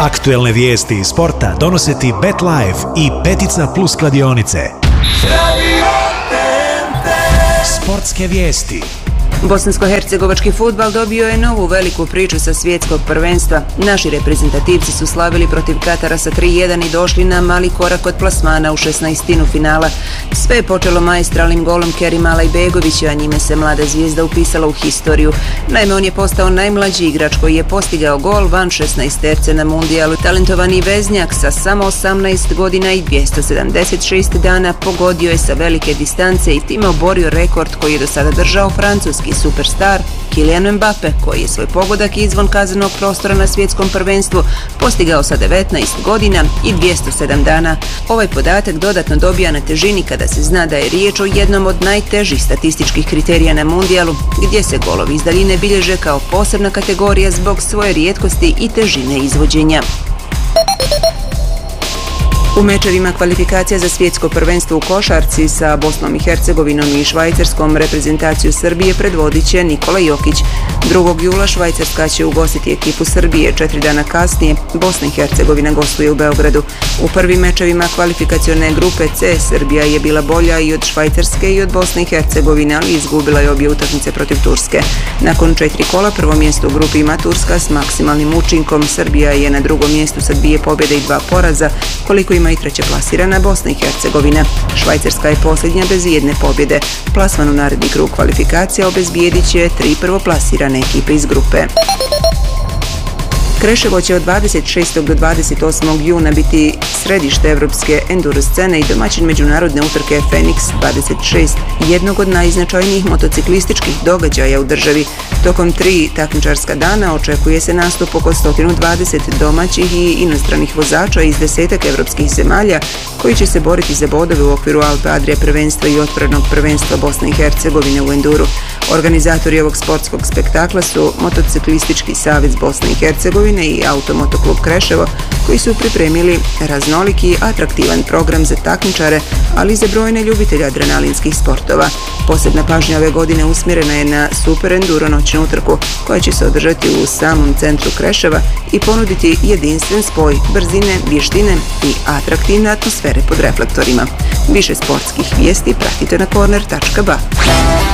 Aktuelne vijesti iz sporta donose ti BetLife i Petica Plus kladionice. Sportske vijesti. Bosansko-hercegovački fudbal dobio je novu veliku priču sa svjetskog prvenstva. Naši reprezentativci su slavili protiv Katara sa 3-1 i došli na mali korak od plasmana u 16. finala. Sve je počelo maestralnim golom Kerima Alajbegovića, a njime se mlada zvijezda upisala u historiju. Naime, on je postao najmlađi igrač koji je postigao gol van 16-terce na mundijalu. Talentovani veznjak sa samo 18 godina i 276 dana pogodio je sa velike distance i time oborio rekord koji je do sada držao francuski superstar Kylian Mbappe, koji je svoj pogodak izvan kaznenog prostora na svjetskom prvenstvu postigao sa 19 godina i 207 dana. Ovaj podatak dodatno dobija na težini kada se zna da je riječ o jednom od najtežih statističkih kriterija na mundijalu, gdje se golovi iz daljine bilježe kao posebna kategorija zbog svoje rijetkosti i težine izvođenja. U mečevima kvalifikacija za svjetsko prvenstvo u košarci sa Bosnom i Hercegovinom i Švajcarskom reprezentaciju Srbije predvodit će Nikola Jokić. 2. jula Švajcarska će ugostiti ekipu Srbije, 4 dana kasnije Bosna i Hercegovina gostuje u Beogradu. U prvim mečevima kvalifikacione grupe C Srbija je bila bolja i od Švajcarske i od Bosne i Hercegovine, ali izgubila je obje utakmice protiv Turske. Nakon 4 kola prvo mjesto u grupi ima Turska s maksimalnim učinkom. Srbija je na drugom mjestu sa 2 pobjede i 2 poraza, koliko ima i treće plasirana Bosna i Hercegovina. Švajcarska je posljednja bez jedne pobjede. Plasman u naredni krug kvalifikacija obezbijedit će 3 prvoplasirane ekipe iz grupe. Kreševo će od 26. do 28. juna biti središte evropske enduro scene i domaćin međunarodne utrke Phoenix 26, jednog od najznačajnijih motociklističkih događaja u državi. Tokom 3 takmičarska dana očekuje se nastup oko 120 domaćih i inostranih vozača iz 10 evropskih zemalja koji će se boriti za bodove u okviru Alpe Adria prvenstva i otvorenog prvenstva Bosne i Hercegovine u enduru. Organizatori ovog sportskog spektakla su Motociklistički savez Bosne i Hercegovine i Automotoklub Kreševo, koji su pripremili raznoliki i atraktivan program za takmičare, ali i za brojne ljubitelje adrenalinskih sportova. Posebna pažnja ove godine usmjerena je na super enduro noćnu utrku, koja će se održati u samom centru Kreševa i ponuditi jedinstven spoj brzine, vještine i atraktivne atmosfere pod reflektorima. Više sportskih vijesti pratite na corner.ba.